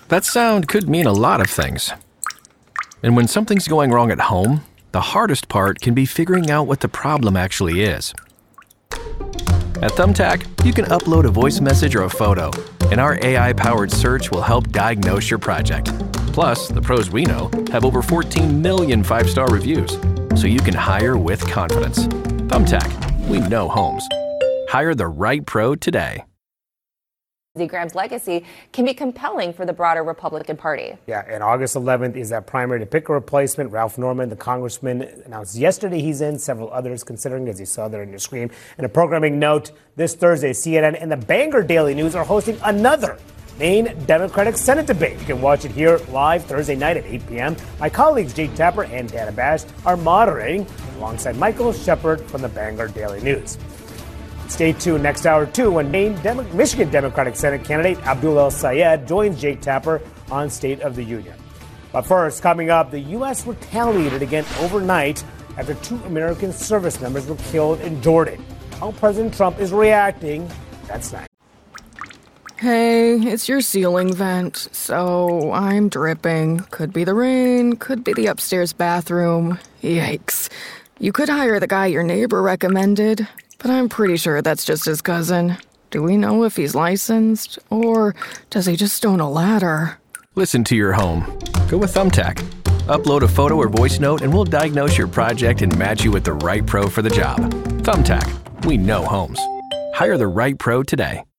That sound could mean a lot of things. And when something's going wrong at home, the hardest part can be figuring out what the problem actually is. At Thumbtack, you can upload a voice message or a photo, and our AI-powered search will help diagnose your project. Plus, the pros we know have over 14 million 5-star reviews, so you can hire with confidence. Thumbtack, we know homes. Hire the right pro today. Graham's legacy can be compelling for the broader Republican Party. Yeah, and August 11th is that primary to pick a replacement. Ralph Norman, the congressman, announced yesterday he's in. Several others considering, as you saw there on your screen. And a programming note, this Thursday, CNN and the Bangor Daily News are hosting another Maine Democratic Senate debate. You can watch it here live Thursday night at 8 p.m. My colleagues Jake Tapper and Dana Bash are moderating alongside Michael Shepard from the Bangor Daily News. Stay tuned next hour, too, when Michigan Democratic Senate candidate Abdul El-Sayed joins Jake Tapper on State of the Union. But first, coming up, the U.S. retaliated again overnight after 2 American service members were killed in Jordan. How President Trump is reacting, that's next. Hey, it's your ceiling vent, so I'm dripping. Could be the rain, could be the upstairs bathroom. Yikes. You could hire the guy your neighbor recommended, but I'm pretty sure that's just his cousin. Do we know if he's licensed, or does he just own a ladder? Listen to your home. Go with Thumbtack. Upload a photo or voice note and we'll diagnose your project and match you with the right pro for the job. Thumbtack, we know homes. Hire the right pro today.